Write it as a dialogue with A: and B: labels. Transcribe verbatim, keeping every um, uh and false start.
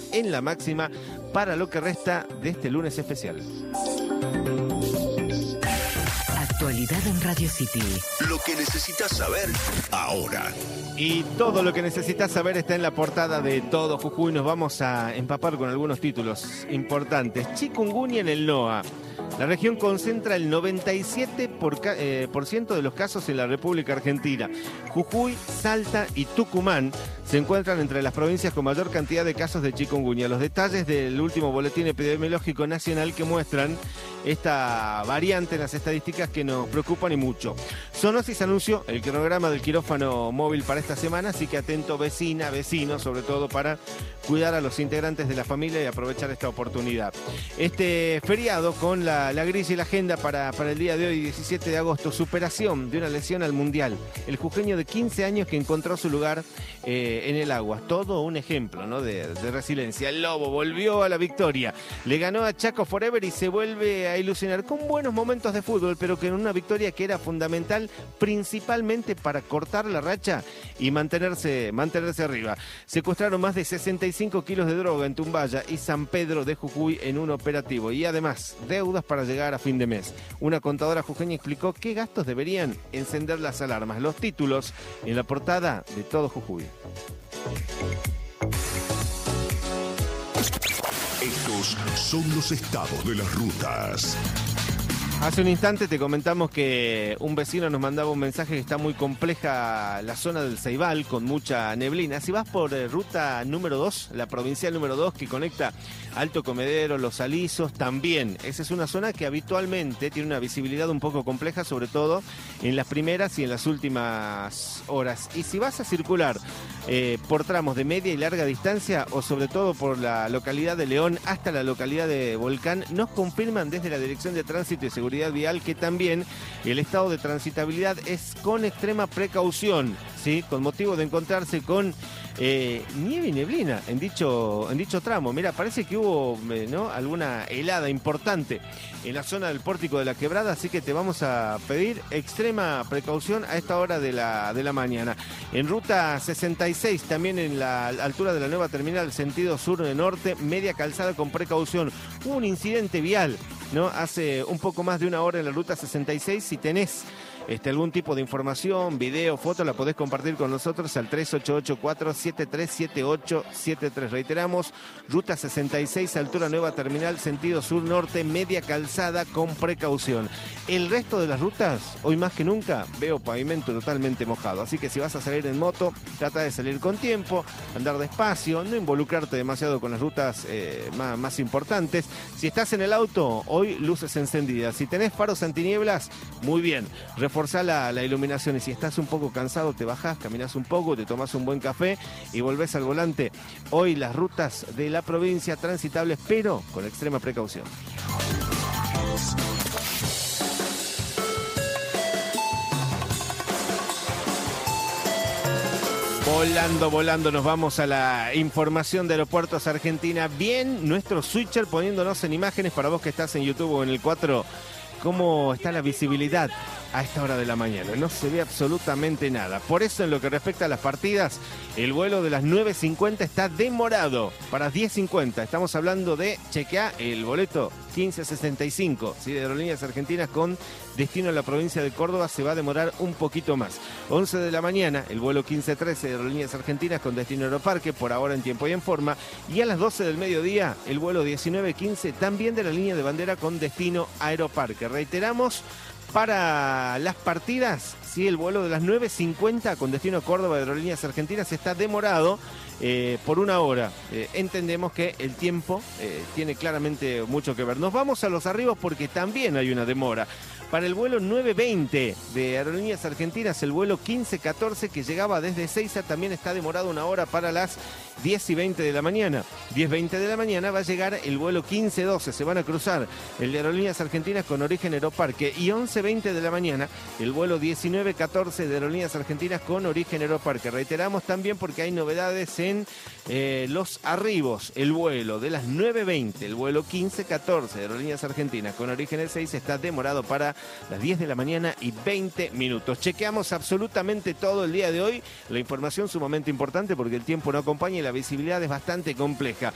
A: en la máxima para lo que resta de este lunes especial.
B: Actualidad en Radio City.
C: Lo que necesitas saber ahora.
A: Y todo lo que necesitas saber está en la portada de Todo Jujuy. Nos vamos a empapar con algunos títulos importantes. Chikungunya en el NOA. La región concentra el noventa y siete por ciento eh, por ciento de los casos en la República Argentina. Jujuy, Salta y Tucumán se encuentran entre las provincias con mayor cantidad de casos de chikungunya. Los detalles del último boletín epidemiológico nacional que muestran esta variante en las estadísticas que nos preocupan y mucho. Zoonosis anunció el cronograma del quirófano móvil para esta semana, así que atento vecina, vecino, sobre todo para cuidar a los integrantes de la familia y aprovechar esta oportunidad. Este feriado con la, la grilla y la agenda para, para el día de hoy, diecisiete de agosto, superación de una lesión al Mundial. El jujeño de quince años que encontró su lugar eh, en el agua. Todo un ejemplo, ¿no?, de, de resiliencia. El Lobo volvió a la victoria. Le ganó a Chaco Forever y se vuelve a ilusionar con buenos momentos de fútbol, pero que en una victoria que era fundamental principalmente para cortar la racha y mantenerse, mantenerse arriba. Secuestraron más de sesenta y cinco kilos de droga en Tumbaya y San Pedro de Jujuy en un operativo. Y además, deudas para llegar a fin de mes. Una contadora jujeña explicó qué gastos deberían encender las alarmas. Los títulos en la portada de Todo Jujuy.
C: Estos son los estados de las rutas.
A: Hace un instante te comentamos que un vecino nos mandaba un mensaje que está muy compleja la zona del Ceibal, con mucha neblina. Si vas por eh, ruta número dos, la provincial número dos, que conecta Alto Comedero, Los Alisos, también. Esa es una zona que habitualmente tiene una visibilidad un poco compleja, sobre todo en las primeras y en las últimas horas. Y si vas a circular eh, por tramos de media y larga distancia, o sobre todo por la localidad de León hasta la localidad de Volcán, nos confirman desde la Dirección de Tránsito y Seguridad Vial que también el estado de transitabilidad es con extrema precaución, ¿sí?, con motivo de encontrarse con eh, nieve y neblina en dicho, en dicho tramo. Mira, parece que hubo eh, ¿no? alguna helada importante en la zona del Pórtico de la Quebrada, así que te vamos a pedir extrema precaución a esta hora de la, de la mañana. En ruta sesenta y seis, también en la altura de la nueva terminal, sentido sur-norte, media calzada con precaución. Hubo un incidente vial, ¿no?, hace un poco más de una hora en la ruta sesenta y seis. Si tenés este, algún tipo de información, video, foto, la podés compartir con nosotros al tres ocho ocho cuatro siete tres siete ocho siete tres. Reiteramos, ruta sesenta y seis, altura nueva terminal, sentido sur-norte, media calzada con precaución. El resto de las rutas, hoy más que nunca, veo pavimento totalmente mojado. Así que si vas a salir en moto, trata de salir con tiempo, andar despacio, no involucrarte demasiado con las rutas eh, más, más importantes. Si estás en el auto, hoy luces encendidas. Si tenés faros antinieblas, muy bien, reforzá la, la iluminación. Y si estás un poco cansado, te bajás, caminás un poco, te tomás un buen café y volvés al volante. Hoy las rutas de la provincia transitables, pero con extrema precaución. Volando, volando, nos vamos a la información de Aeropuertos Argentina. Bien, nuestro switcher poniéndonos en imágenes para vos que estás en YouTube o en el cuatro. ¿Cómo está la visibilidad a esta hora de la mañana? No se ve absolutamente nada. Por eso, en lo que respecta a las partidas, el vuelo de las nueve cincuenta está demorado para diez cincuenta. Estamos hablando de, chequeá el boleto quince sesenta y cinco, ¿sí?, de Aerolíneas Argentinas con destino a la provincia de Córdoba. Se va a demorar un poquito más. once de la mañana, el vuelo quince trece de Aerolíneas Argentinas con destino a Aeroparque, por ahora en tiempo y en forma. Y a las doce del mediodía, el vuelo diecinueve quince, también de la línea de bandera con destino a Aeroparque. Reiteramos, para las partidas, sí, el vuelo de las nueve cincuenta con destino a Córdoba de Aerolíneas Argentinas está demorado eh, por una hora. Eh, entendemos que el tiempo eh, tiene claramente mucho que ver. Nos vamos a los arribos porque también hay una demora. Para el vuelo nueve veinte de Aerolíneas Argentinas, el vuelo quince catorce que llegaba desde Ezeiza también está demorado una hora para las diez y veinte de la mañana. diez veinte de la mañana va a llegar el vuelo quince doce, se van a cruzar el de Aerolíneas Argentinas con origen Aeroparque. Y once veinte de la mañana, el vuelo diecinueve catorce de Aerolíneas Argentinas con origen Aeroparque. Reiteramos también porque hay novedades en eh, los arribos. El vuelo de las nueve veinte, el vuelo quince catorce de Aerolíneas Argentinas con origen Ezeiza está demorado para las diez de la mañana y veinte minutos. Chequeamos absolutamente todo el día de hoy. La información sumamente importante porque el tiempo no acompaña y la visibilidad es bastante compleja.